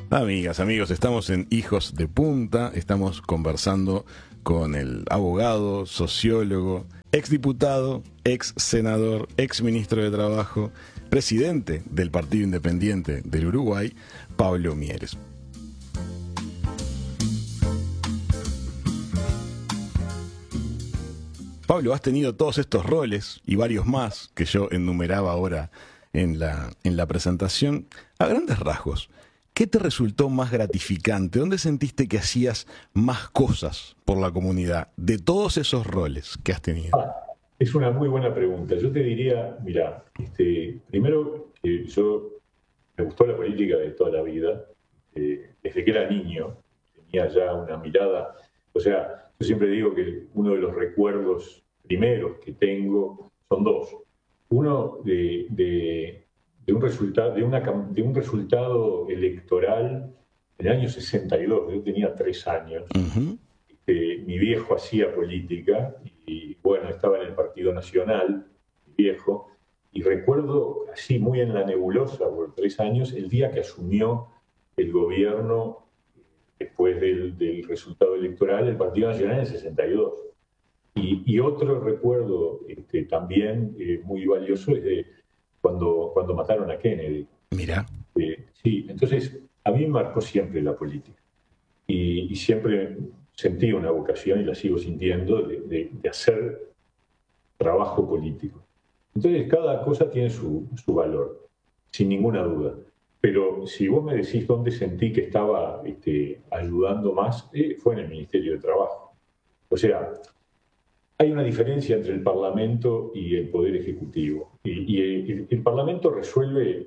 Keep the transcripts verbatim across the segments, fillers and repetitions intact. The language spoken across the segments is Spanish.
Amigas, amigos, estamos en Hijos de Punta, estamos conversando con el abogado, sociólogo, exdiputado, ex senador, ex ministro de Trabajo, presidente del Partido Independiente del Uruguay, Pablo Mieres. Pablo, has tenido todos estos roles y varios más que yo enumeraba ahora en la, en la presentación. A grandes rasgos, ¿qué te resultó más gratificante? ¿Dónde sentiste que hacías más cosas por la comunidad de todos esos roles que has tenido? Ah, es una muy buena pregunta. Yo te diría, mira, este, primero que yo me gustó la política de toda la vida, eh, desde que era niño, tenía ya una mirada, o sea, yo siempre digo que uno de los recuerdos primeros que tengo son dos. Uno de, de, de, un, resultado, de, una, de un resultado electoral en el año sesenta y dos, yo tenía tres años. Uh-huh. Eh, mi viejo hacía política y, bueno, estaba en el Partido Nacional, mi viejo, y recuerdo así muy en la nebulosa por tres años el día que asumió el gobierno después del, del resultado electoral el Partido Nacional en el sesenta y dos. Y, y otro recuerdo este, también eh, muy valioso es de cuando, cuando mataron a Kennedy. Mira. Eh, sí, entonces a mí me marcó siempre la política y, y siempre sentí una vocación y la sigo sintiendo de, de, de hacer trabajo político. Entonces cada cosa tiene su, su valor, sin ninguna duda. Pero si vos me decís dónde sentí que estaba este, ayudando más, eh, fue en el Ministerio de Trabajo. O sea, hay una diferencia entre el Parlamento y el Poder Ejecutivo. Y, y el, el Parlamento resuelve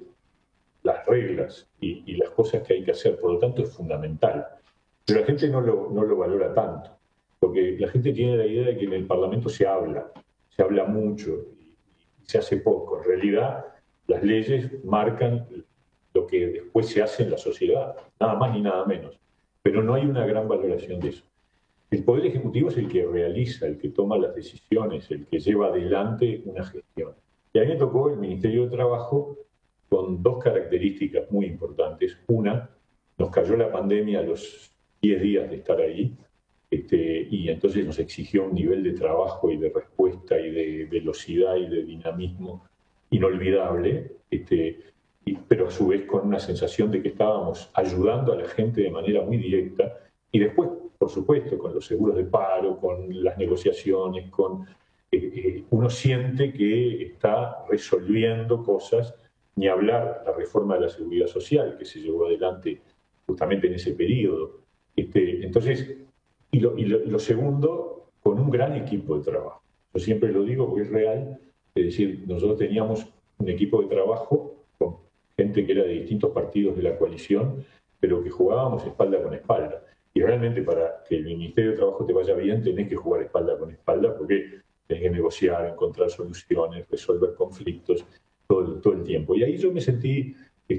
las reglas y, y las cosas que hay que hacer, por lo tanto es fundamental. Pero la gente no lo, no lo valora tanto, porque la gente tiene la idea de que en el Parlamento se habla, se habla mucho y, y se hace poco. En realidad, las leyes marcan lo que después se hace en la sociedad, nada más ni nada menos. Pero no hay una gran valoración de eso. El Poder Ejecutivo es el que realiza, el que toma las decisiones, el que lleva adelante una gestión. Y a mí me tocó el Ministerio de Trabajo con dos características muy importantes. Una, nos cayó la pandemia a los diez días de estar ahí, este, y entonces nos exigió un nivel de trabajo y de respuesta y de velocidad y de dinamismo inolvidable, este, y, pero a su vez con una sensación de que estábamos ayudando a la gente de manera muy directa, y después, por supuesto, con los seguros de paro, con las negociaciones, con eh, eh, uno siente que está resolviendo cosas, ni hablar la reforma de la seguridad social que se llevó adelante justamente en ese periodo. Este, entonces, y lo, y, lo, y lo segundo, con un gran equipo de trabajo. Yo siempre lo digo porque es real, es decir, nosotros teníamos un equipo de trabajo con gente que era de distintos partidos de la coalición, pero que jugábamos espalda con espalda. Y realmente para que el Ministerio de Trabajo te vaya bien tenés que jugar espalda con espalda porque tenés que negociar, encontrar soluciones, resolver conflictos todo, todo el tiempo. Y ahí yo me sentí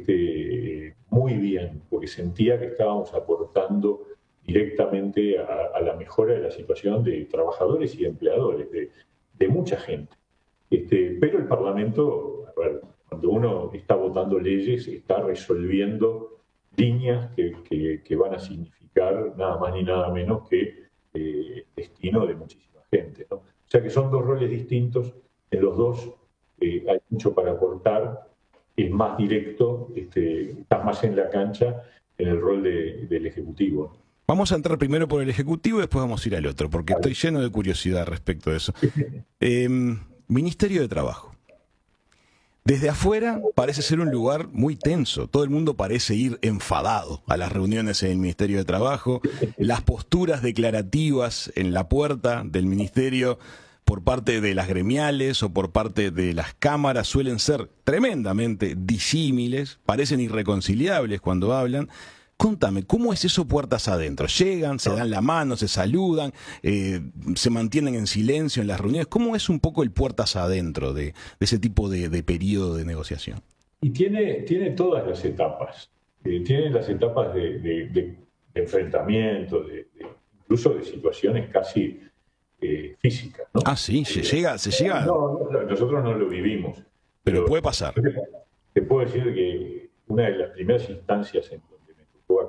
este, muy bien porque sentía que estábamos aportando directamente a, a la mejora de la situación de trabajadores y empleadores, de, de mucha gente. Este, pero el Parlamento, a ver, cuando uno está votando leyes, está resolviendo líneas que, que, que van a significar nada más ni nada menos que eh, el destino de muchísima gente, ¿no? O sea que son dos roles distintos, en los dos eh, hay mucho para aportar, es más directo, este, estás más en la cancha en el rol de, del Ejecutivo. Vamos a entrar primero por el Ejecutivo y después vamos a ir al otro, porque vale. Estoy lleno de curiosidad respecto a eso. eh, Ministerio de Trabajo. Desde afuera parece ser un lugar muy tenso. Todo el mundo parece ir enfadado a las reuniones en el Ministerio de Trabajo. Las posturas declarativas en la puerta del Ministerio por parte de las gremiales o por parte de las cámaras suelen ser tremendamente disímiles, parecen irreconciliables cuando hablan. Contame, ¿cómo es eso puertas adentro? ¿Llegan, se dan la mano, se saludan, eh, se mantienen en silencio en las reuniones? ¿Cómo es un poco el puertas adentro de, de ese tipo de, de periodo de negociación? Y tiene, tiene todas las etapas. Eh, tiene las etapas de, de, de, de enfrentamiento, de, de, incluso de situaciones casi eh, físicas, ¿no? Ah, sí, se llega, se llega. No, no, nosotros no lo vivimos. Pero, pero puede pasar. Te puedo decir que una de las primeras instancias en donde me tocó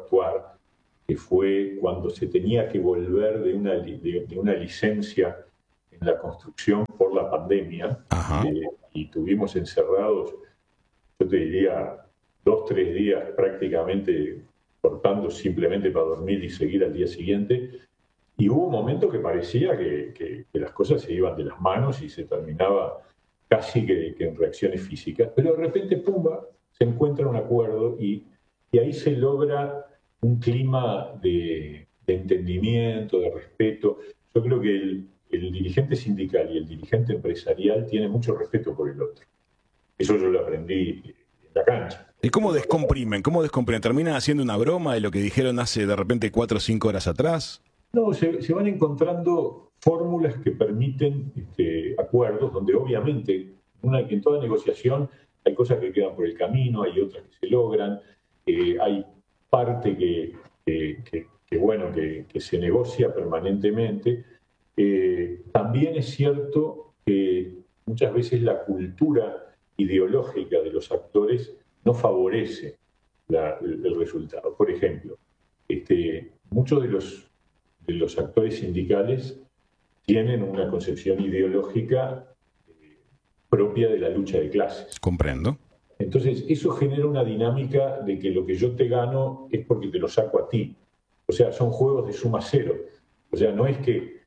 actuar, que fue cuando se tenía que volver de una, de, de una licencia en la construcción por la pandemia, eh, y tuvimos encerrados, yo te diría, dos, tres días prácticamente cortando simplemente para dormir y seguir al día siguiente. Y hubo un momento que parecía que, que, que las cosas se iban de las manos y se terminaba casi que, que en reacciones físicas. Pero de repente, pumba, se encuentra un acuerdo y, y ahí se logra un clima de, de entendimiento, de respeto. Yo creo que el, el dirigente sindical y el dirigente empresarial tienen mucho respeto por el otro. Eso yo lo aprendí en la cancha. ¿Y cómo descomprimen? ¿Cómo descomprimen? ¿Terminan haciendo una broma de lo que dijeron hace de repente cuatro o cinco horas atrás? No, se, se van encontrando fórmulas que permiten este, acuerdos donde obviamente una, en toda negociación hay cosas que quedan por el camino, hay otras que se logran, eh, hay parte que, que, que, que bueno, que, que se negocia permanentemente. Eh, también es cierto que muchas veces la cultura ideológica de los actores no favorece la, el, el resultado. Por ejemplo, este, muchos de los, de los actores sindicales tienen una concepción ideológica eh, propia de la lucha de clases. Comprendo. Entonces, eso genera una dinámica de que lo que yo te gano es porque te lo saco a ti. O sea, son juegos de suma cero. O sea, no es que,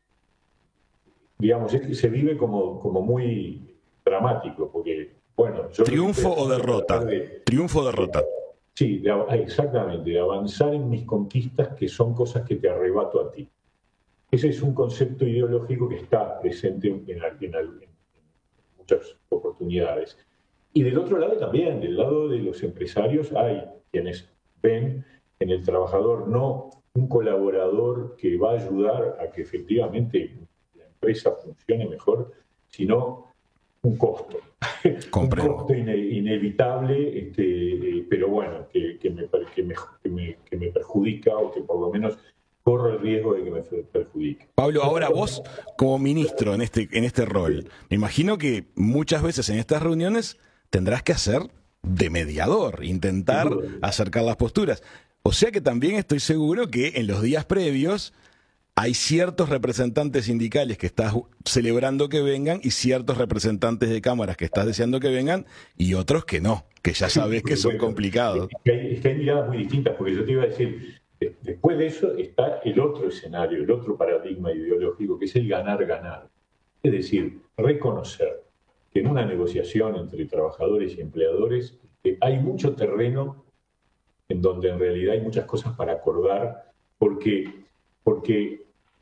digamos, es que se vive como, como muy dramático, porque, bueno... Yo ¿Triunfo o derrota? De, ¿Triunfo o derrota? Sí, de, exactamente, de avanzar en mis conquistas, que son cosas que te arrebato a ti. Ese es un concepto ideológico que está presente en, en, en, en muchas oportunidades. Y del otro lado también, del lado de los empresarios, hay quienes ven en el trabajador no un colaborador que va a ayudar a que efectivamente la empresa funcione mejor, sino un costo. Comprendo. Un costo ine inevitable, este, pero bueno, que, que, me, que, me, que, me, que me perjudica o que por lo menos corre el riesgo de que me perjudique. Pablo, ahora vos, como ministro en este, en este rol, me imagino que muchas veces en estas reuniones tendrás que hacer de mediador, intentar acercar las posturas. O sea que también estoy seguro que en los días previos hay ciertos representantes sindicales que estás celebrando que vengan y ciertos representantes de cámaras que estás deseando que vengan y otros que no, que ya sabes que son complicados. Es que hay, es que hay miradas muy distintas, porque yo te iba a decir, después de eso está el otro escenario, el otro paradigma ideológico, que es el ganar-ganar. Es decir, reconocer que en una negociación entre trabajadores y empleadores eh, hay mucho terreno en donde en realidad hay muchas cosas para acordar, porque, porque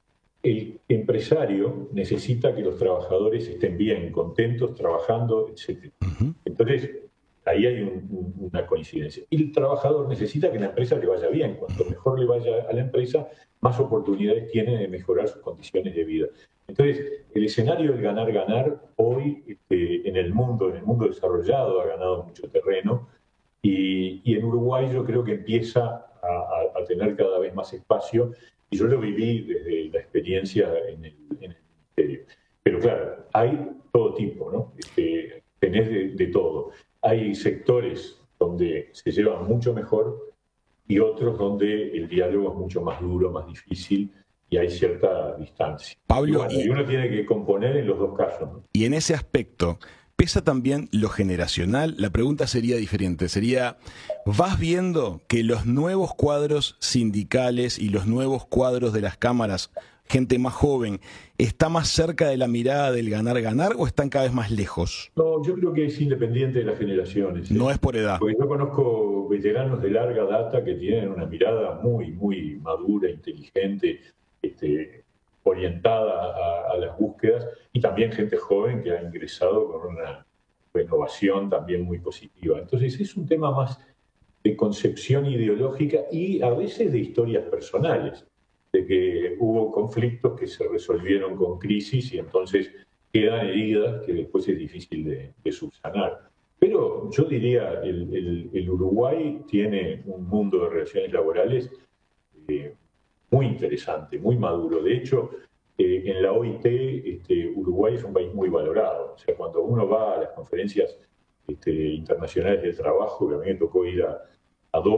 el empresario necesita que los trabajadores estén bien, contentos, trabajando, etcétera. Uh-huh. Entonces, ahí hay un, un, una coincidencia. Y el trabajador necesita que la empresa le vaya bien. Cuanto mejor le vaya a la empresa, más oportunidades tiene de mejorar sus condiciones de vida. Entonces, el escenario del ganar-ganar hoy este, en el mundo, en el mundo desarrollado, ha ganado mucho terreno y, y en Uruguay yo creo que empieza a, a, a tener cada vez más espacio y yo lo viví desde la experiencia en el, en el ministerio. Pero claro, hay todo tipo, ¿no? Este, tenés de, de todo. Hay sectores donde se llevan mucho mejor y otros donde el diálogo es mucho más duro, más difícil y hay cierta distancia. Pablo, y, bueno, y uno tiene que componer en los dos casos, ¿no? Y en ese aspecto, ¿pesa también lo generacional? La pregunta sería diferente. Sería, ¿vas viendo que los nuevos cuadros sindicales y los nuevos cuadros de las cámaras, gente más joven, está más cerca de la mirada del ganar-ganar o están cada vez más lejos? No, yo creo que es independiente de las generaciones. ¿eh? No es por edad. Porque yo conozco veteranos de larga data que tienen una mirada muy, muy madura, inteligente, este, orientada a, a las búsquedas, y también gente joven que ha ingresado con una renovación también muy positiva. Entonces es un tema más de concepción ideológica y a veces de historias personales, de que hubo conflictos que se resolvieron con crisis y entonces quedan heridas que después es difícil de, de subsanar. Pero yo diría, el, el, el Uruguay tiene un mundo de relaciones laborales eh, muy interesante, muy maduro. De hecho, eh, en la O I T, este, Uruguay es un país muy valorado. O sea, cuando uno va a las conferencias este, internacionales del trabajo, que a mí me tocó ir a, a dos,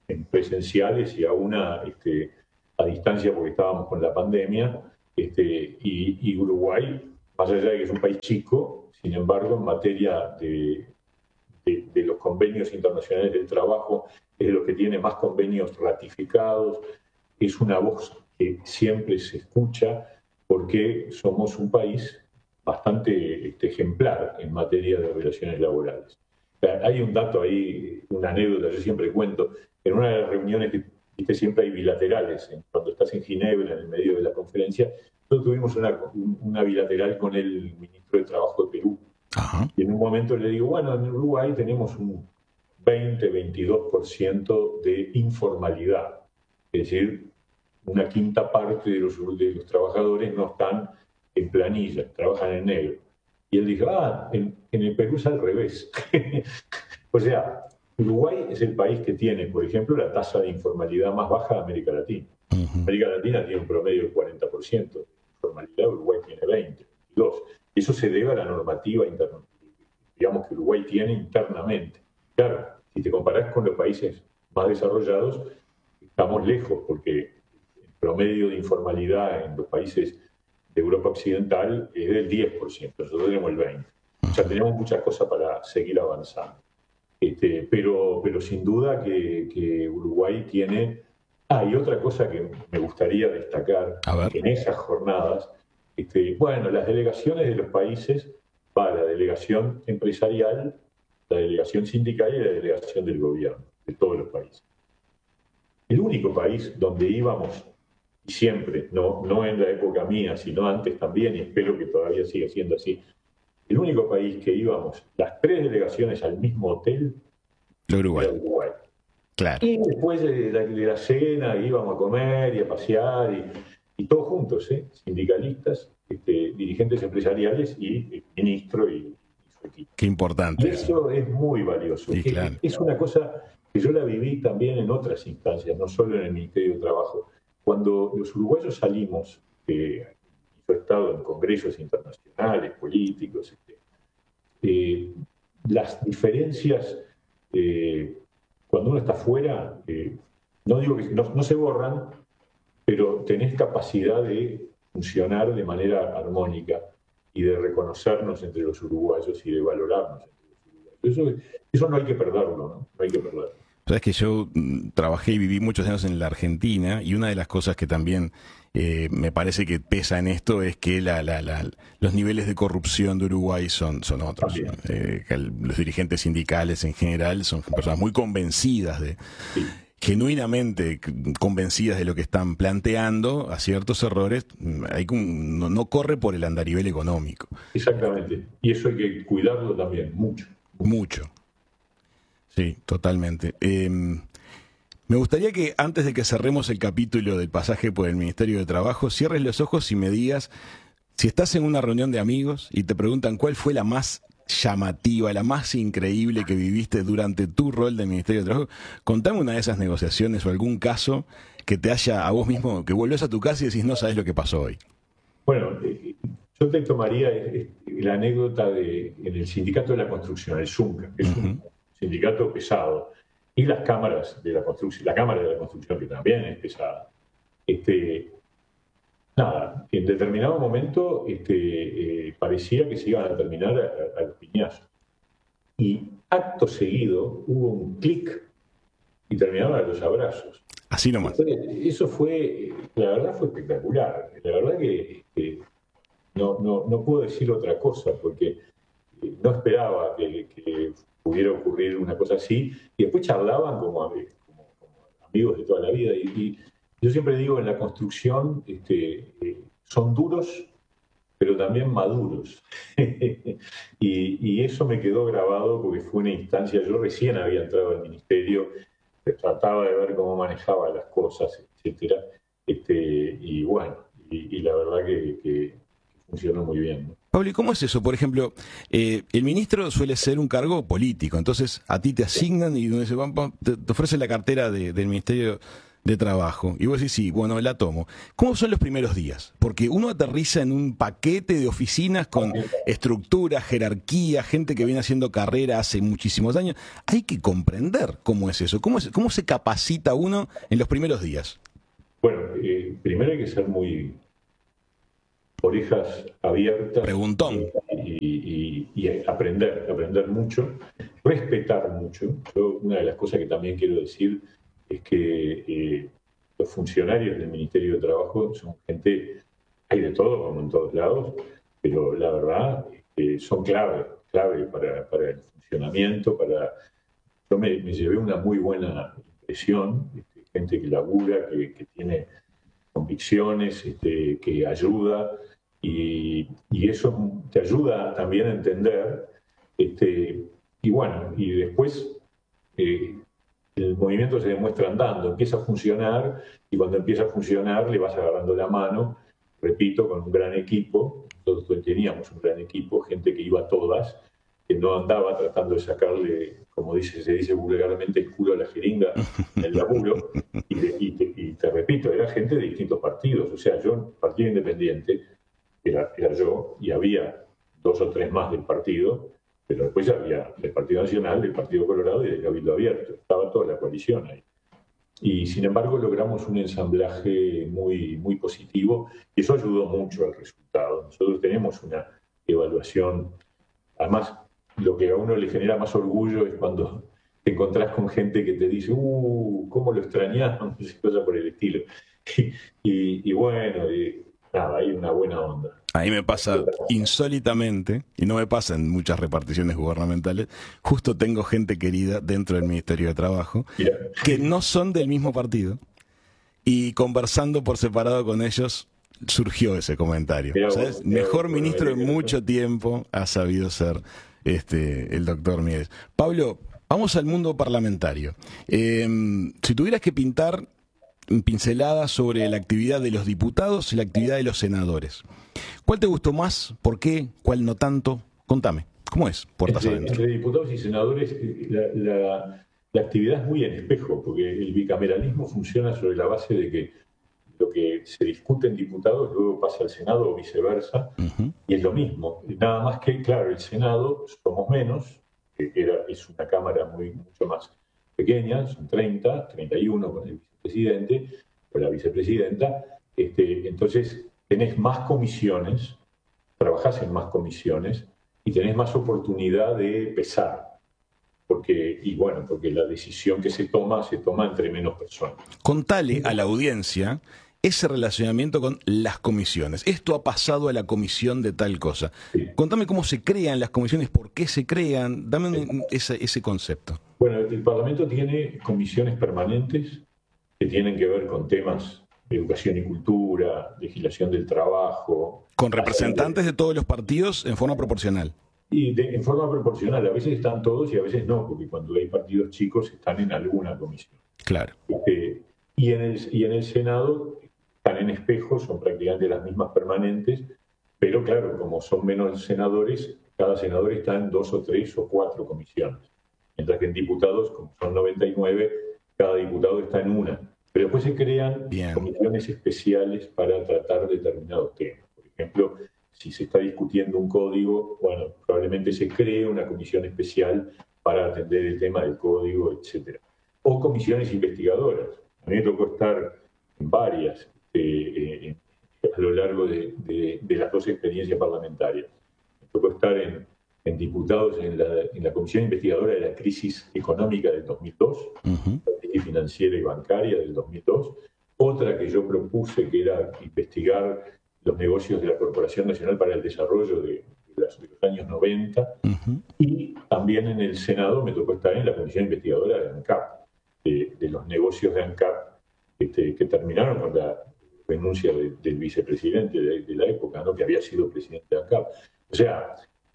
en presenciales y a una este, a distancia porque estábamos con la pandemia. Este, y, y Uruguay, más allá de que es un país chico, sin embargo, en materia de, de, de los convenios internacionales del trabajo, es de los que tiene más convenios ratificados. Es una voz que siempre se escucha porque somos un país bastante este, ejemplar en materia de relaciones laborales. Hay un dato ahí, una anécdota, yo siempre cuento, en una de las reuniones que viste, siempre hay bilaterales, cuando estás en Ginebra, en el medio de la conferencia, nosotros tuvimos una, una bilateral con el ministro de Trabajo de Perú. Ajá. Y en un momento le digo, bueno, en Uruguay tenemos un veinte a veintidós por ciento de informalidad, es decir, una quinta parte de los, de los trabajadores no están en planilla, trabajan en negro. Y él dijo, ah, en, en el Perú es al revés. O sea, Uruguay es el país que tiene, por ejemplo, la tasa de informalidad más baja de América Latina. Uh-huh. América Latina tiene un promedio del cuarenta por ciento de informalidad, Uruguay tiene veinte, veintidós. Y eso se debe a la normativa interna, digamos, que Uruguay tiene internamente. Claro, si te comparás con los países más desarrollados, estamos lejos, porque el promedio de informalidad en los países de Europa Occidental es del diez por ciento, nosotros tenemos el veinte por ciento. O sea, tenemos muchas cosas para seguir avanzando. Este, pero, pero sin duda que, que Uruguay tiene... Ah, y otra cosa que me gustaría destacar en esas jornadas, este, bueno, las delegaciones de los países, va la delegación empresarial, la delegación sindical y la delegación del gobierno, de todos los países. El único país donde íbamos, y siempre, no, no en la época mía, sino antes también, y espero que todavía siga siendo así, el único país que íbamos, las tres delegaciones al mismo hotel, Uruguay. Era Uruguay. Claro. Y después de la, de la cena íbamos a comer y a pasear, y, y todos juntos, ¿eh? Sindicalistas, este, dirigentes empresariales y el ministro y, y su equipo. Qué importante. Y eso es muy valioso. Sí, es, claro. Es una cosa que yo la viví también en otras instancias, no solo en el Ministerio de Trabajo. Cuando los uruguayos salimos, eh, yo he estado en congresos internacionales, políticos, este, eh, las diferencias, eh, cuando uno está fuera, eh, no digo que no, no se borran, pero tenés capacidad de funcionar de manera armónica y de reconocernos entre los uruguayos y de valorarnos entre los uruguayos. Eso, eso no hay que perderlo, ¿no? No hay que perderlo. Sabes que yo mm, trabajé y viví muchos años en la Argentina, y una de las cosas que también eh, me parece que pesa en esto es que la, la, la, los niveles de corrupción de Uruguay son, son otros. Eh, que el, los dirigentes sindicales en general son personas muy convencidas de... Sí. genuinamente convencidas de lo que están planteando, a ciertos errores, hay un, no, no corre por el andarivel económico. Exactamente. Y eso hay que cuidarlo también, mucho. Mucho. Sí, totalmente. Eh, me gustaría que antes de que cerremos el capítulo del pasaje por el Ministerio de Trabajo, cierres los ojos y me digas, si estás en una reunión de amigos y te preguntan cuál fue la más llamativa, la más increíble que viviste durante tu rol del Ministerio de Trabajo, contame una de esas negociaciones o algún caso que te haya a vos mismo, que volvés a tu casa y decís no sabes lo que pasó hoy. Bueno, eh, yo te tomaría eh, la anécdota de en el sindicato de la construcción, el SUNCA, que es uh-huh. un sindicato pesado, y las cámaras de la construcción, la Cámara de la Construcción, que también es pesada. Este, Nada, en determinado momento este, eh, parecía que se iban a terminar a, a los piñazos. Y acto seguido hubo un clic y terminaron a los abrazos. Así nomás. Eso fue, la verdad fue espectacular. La verdad que, que no, no, no puedo decir otra cosa porque no esperaba que, que pudiera ocurrir una cosa así. Y después charlaban como, como, como amigos de toda la vida. Y, y yo siempre digo, en la construcción este, eh, son duros, pero también maduros. y, y eso me quedó grabado porque fue una instancia, yo recién había entrado al ministerio, trataba de ver cómo manejaba las cosas, etcétera. Este, y bueno, y, y la verdad que, que funcionó muy bien, ¿no? Pablo, ¿y cómo es eso? Por ejemplo, eh, el ministro suele ser un cargo político, entonces a ti te asignan y te, te ofrecen la cartera de, del Ministerio de trabajo, y vos decís, sí, bueno, la tomo. ¿Cómo son los primeros días? Porque uno aterriza en un paquete de oficinas con estructura, jerarquía, gente que viene haciendo carrera hace muchísimos años. Hay que comprender cómo es eso, cómo, es, cómo se capacita uno en los primeros días. Bueno, eh, primero hay que ser muy orejas abiertas. Preguntón. Y, y, y aprender, aprender mucho, respetar mucho. Yo, una de las cosas que también quiero decir es que eh, los funcionarios del Ministerio de Trabajo son gente, hay de todo, como en todos lados, pero la verdad eh, son clave, clave para, para el funcionamiento, para... Yo me, me llevé una muy buena impresión, este, gente que labura, que, que tiene convicciones, este, que ayuda, y, y eso te ayuda también a entender, este, y bueno, y después eh, el movimiento se demuestra andando, empieza a funcionar, y cuando empieza a funcionar le vas agarrando la mano, repito, con un gran equipo. Nosotros teníamos un gran equipo, gente que iba a todas, que no andaba tratando de sacarle, como dice, se dice vulgarmente, el culo a la jeringa en el laburo, y, de, y, te, y te repito, era gente de distintos partidos. O sea, yo, Partido Independiente, era, era yo, y había dos o tres más del partido, pero después había del Partido Nacional, del Partido Colorado y del Cabildo Abierto. Estaba toda la coalición ahí. Y sin embargo logramos un ensamblaje muy, muy positivo, y eso ayudó mucho al resultado. Nosotros tenemos una evaluación, además, lo que a uno le genera más orgullo es cuando te encontrás con gente que te dice, uh, cómo lo extrañamos, y cosas por el estilo. Y, y, y bueno, y, nada, hay una buena onda. A mí me pasa insólitamente, y no me pasa en muchas reparticiones gubernamentales, justo tengo gente querida dentro del Ministerio de Trabajo, yeah, que no son del mismo partido, y conversando por separado con ellos surgió ese comentario. ¿Sabes? Mejor ministro en mucho tiempo ha sabido ser este el doctor Miedes. Pablo, vamos al mundo parlamentario. Eh, si tuvieras que pintar pinceladas sobre la actividad de los diputados y la actividad de los senadores, ¿cuál te gustó más? ¿Por qué? ¿Cuál no tanto? Contame, ¿cómo es? Puertas entre, adentro. Entre diputados y senadores, la, la, la actividad es muy en espejo, porque el bicameralismo funciona sobre la base de que lo que se discute en diputados luego pasa al Senado o viceversa, uh-huh. Y es lo mismo. Nada más que, claro, el Senado somos menos, que era, es una cámara muy, mucho más pequeña, son treinta, treinta y uno con el vicepresidente, con la vicepresidenta, este, entonces tenés más comisiones, trabajás en más comisiones y tenés más oportunidad de pesar. Porque, y bueno, porque la decisión que se toma, se toma entre menos personas. Contale a la audiencia ese relacionamiento con las comisiones. Esto ha pasado a la comisión de tal cosa. Sí. Contame cómo se crean las comisiones, por qué se crean, dame un, ese, ese concepto. Bueno, el Parlamento tiene comisiones permanentes que tienen que ver con temas de educación y cultura, legislación del trabajo. Con representantes de todos los partidos en forma proporcional. Y de, en forma proporcional, a veces están todos y a veces no, porque cuando hay partidos chicos están en alguna comisión. Claro. Este, y, en el, y en el Senado están en espejo, son prácticamente las mismas permanentes, pero claro, como son menos senadores, cada senador está en dos o tres o cuatro comisiones. Mientras que en diputados, como son noventa y nueve, cada diputado está en una. Pero después se crean Bien. comisiones especiales para tratar determinados temas. Por ejemplo, si se está discutiendo un código, bueno, probablemente se cree una comisión especial para atender el tema del código, etcétera. O comisiones investigadoras. A mí me tocó estar en varias eh, eh, a lo largo de, de, de las dos experiencias parlamentarias. Me tocó estar en, en diputados en la, en la comisión investigadora de la crisis económica del dos mil dos, uh-huh. la crisis financiera y bancaria del dos mil dos. Otra que yo propuse, que era investigar los negocios de la Corporación Nacional para el Desarrollo de, de, los, de los años noventa, uh-huh. Y también en el Senado me tocó estar en la comisión investigadora de ANCAP, de, de los negocios de ANCAP este, que terminaron con la renuncia de, del vicepresidente de, de la época, ¿no? Que había sido presidente de ANCAP. O sea,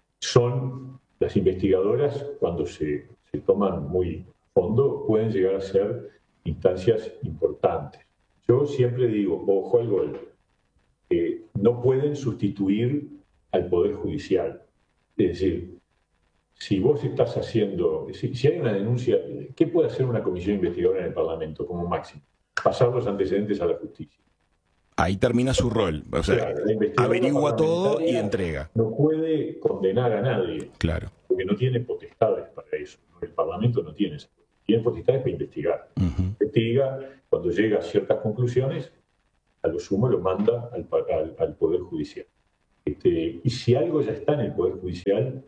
son las investigadoras, cuando se, se toman muy a fondo, pueden llegar a ser instancias importantes. Yo siempre digo, ojo al gol, Eh, no pueden sustituir al Poder Judicial. Es decir, si vos estás haciendo, si, si hay una denuncia, ¿qué puede hacer una comisión investigadora en el Parlamento como máximo? pasar los antecedentes a la justicia. Ahí termina su rol, o sea, Claro, la investigadora averigua todo y parlamentaria entrega. No puede condenar a nadie, Claro. porque no tiene potestades para eso. El Parlamento no tiene eso. Tiene potestades para investigar. Uh-huh. Investiga, cuando llega a ciertas conclusiones, a lo sumo lo manda al, al, al Poder Judicial. Este, y si algo ya está en el Poder Judicial,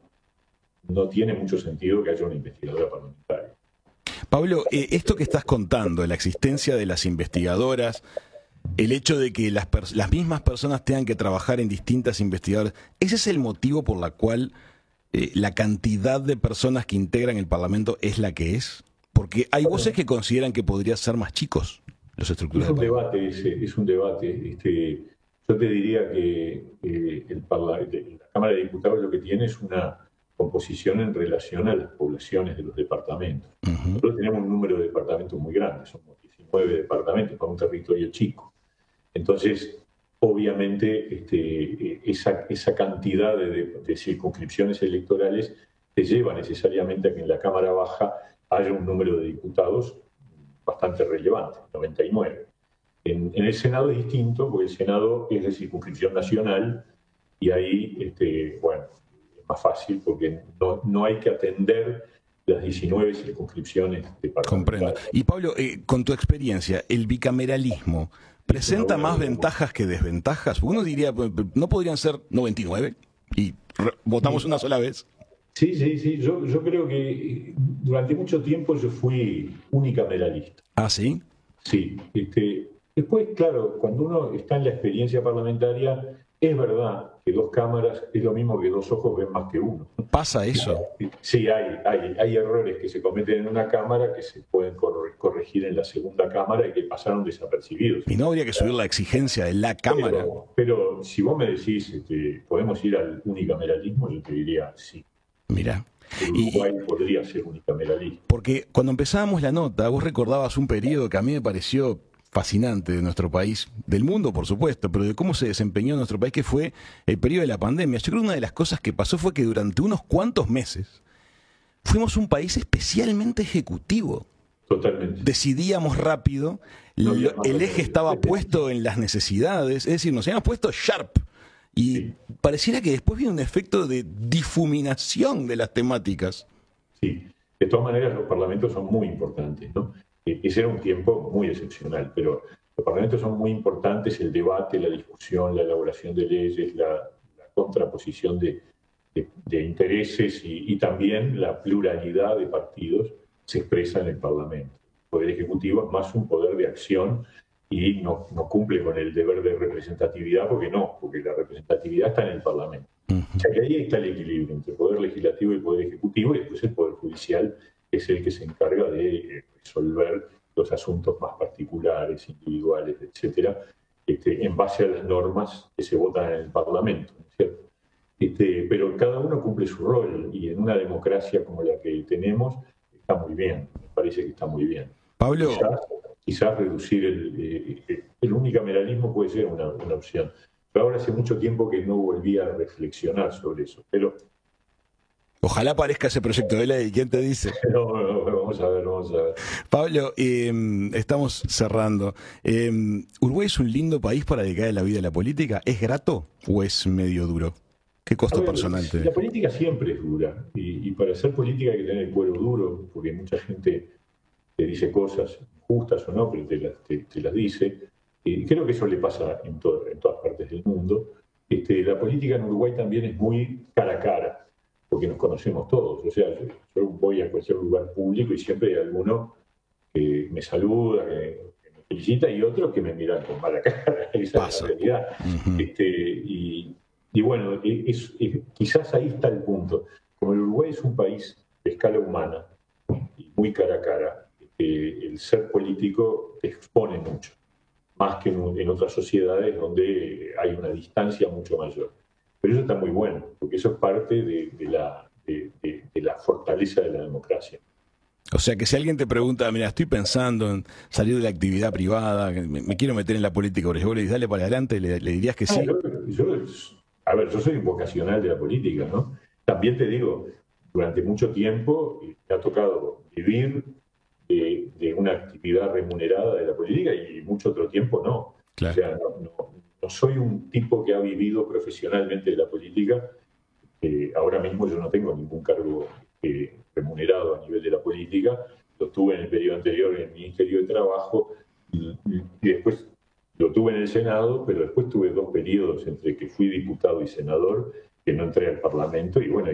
no tiene mucho sentido que haya una investigadora parlamentaria. Pablo, eh, esto que estás contando, la existencia de las investigadoras, el hecho de que las, las mismas personas tengan que trabajar en distintas investigadoras, ¿ese es el motivo por la cual eh, la cantidad de personas que integran el Parlamento es la que es? Porque hay voces que consideran que podrían ser más chicos los estructuras. Es un debate ese, es un debate. Este, yo te diría que eh, el parla, la Cámara de Diputados lo que tiene es una composición en relación a las poblaciones de los departamentos. Uh-huh. Nosotros tenemos un número de departamentos muy grande, somos diecinueve departamentos para un territorio chico. Entonces, obviamente, este, esa, esa cantidad de, de, de circunscripciones electorales te lleva necesariamente a que en la Cámara Baja haya un número de diputados bastante relevante, noventa y nueve. En, en el Senado es distinto, porque el Senado es de circunscripción nacional y ahí, este, bueno, es más fácil porque no, no hay que atender las diecinueve circunscripciones departamentales. Comprendo. Y Pablo, eh, con tu experiencia, el bicameralismo ¿presenta más ventajas que desventajas? Uno diría, ¿no podrían ser noventa y nueve y votamos sí. una sola vez? Sí, sí, sí. Yo, yo creo que durante mucho tiempo yo fui unicameralista. ¿Ah, sí? Sí. Este, después, claro, cuando uno está en la experiencia parlamentaria, es verdad que dos cámaras es lo mismo que dos ojos ven más que uno. ¿Pasa eso? Sí, hay, hay, hay errores que se cometen en una cámara que se pueden corregir en la segunda cámara y que pasaron desapercibidos. ¿Y no habría que subir la exigencia de la cámara? Pero, pero si vos me decís, este, ¿podemos ir al unicameralismo? Yo te diría sí. Mirá. Uruguay y, podría ser unicameralista. Porque cuando empezábamos la nota, vos recordabas un periodo que a mí me pareció fascinante de nuestro país, del mundo por supuesto, pero de cómo se desempeñó nuestro país, que fue el periodo de la pandemia. Yo creo que una de las cosas que pasó fue que durante unos cuantos meses fuimos un país especialmente ejecutivo. Totalmente. Decidíamos rápido, no el eje estaba puesto en las necesidades, es decir, nos habíamos puesto sharp. Y sí. pareciera que después viene un efecto de difuminación de las temáticas. Sí, de todas maneras los parlamentos son muy importantes, ¿no? Ese era un tiempo muy excepcional, pero los parlamentos son muy importantes, el debate, la discusión, la elaboración de leyes, la, la contraposición de, de, de intereses y, y también la pluralidad de partidos se expresa en el Parlamento. El Poder Ejecutivo es más un poder de acción y no, no cumple con el deber de representatividad, porque no, porque la representatividad está en el Parlamento. Uh-huh. O sea que ahí está el equilibrio entre el Poder Legislativo y el Poder Ejecutivo, y después el Poder Judicial es el que se encarga de resolver los asuntos más particulares, individuales, etcétera, este, en base a las normas que se votan en el Parlamento, ¿no es cierto? Este, pero cada uno cumple su rol, y en una democracia como la que tenemos está muy bien, me parece que está muy bien. Pablo... Quizás, quizás reducir el, el, el unicameralismo puede ser una, una opción. Pero ahora hace mucho tiempo que no volví a reflexionar sobre eso. Pero ojalá aparezca ese proyecto de ley. ¿Quién te dice? No, no, vamos a ver, vamos a ver. Pablo, eh, estamos cerrando. Eh, ¿Uruguay es un lindo país para dedicar la vida a la política? ¿Es grato o es medio duro? ¿Qué costo ver, personal te... La política siempre es dura. Y, y para hacer política hay que tener el cuero duro, porque mucha gente te dice cosas justas o no, pero te las, te, te las dice. Y creo que eso le pasa en, todo, en todas partes del mundo. Este, la política en Uruguay también es muy cara a cara, porque nos conocemos todos. O sea, yo, yo voy a cualquier lugar público y siempre hay alguno que me saluda, que, que me felicita, y otros que me miran con mala cara. Esa Pasa. Es la realidad. Uh-huh. Este, y, y bueno, es, es, quizás ahí está el punto. Como el Uruguay es un país de escala humana y muy cara a cara, eh, el ser político te expone mucho, más que en, en otras sociedades donde hay una distancia mucho mayor. Pero eso está muy bueno, porque eso es parte de, de, la, de, de, de la fortaleza de la democracia. O sea que si alguien te pregunta, mira, estoy pensando en salir de la actividad privada, me, me quiero meter en la política, por ejemplo, y dale para adelante, le, le dirías que sí. Ah, yo, yo, a ver, yo soy un vocacional de la política, ¿no? También te digo, durante mucho tiempo me ha tocado vivir de, de una actividad remunerada de la política y mucho otro tiempo no. Claro. O sea, no, no, no soy un tipo que ha vivido profesionalmente de la política. Eh, ahora mismo yo no tengo ningún cargo eh, remunerado a nivel de la política. Lo tuve en el periodo anterior en el Ministerio de Trabajo y, y después lo tuve en el Senado, pero después tuve dos periodos entre que fui diputado y senador, que no entré al Parlamento y bueno,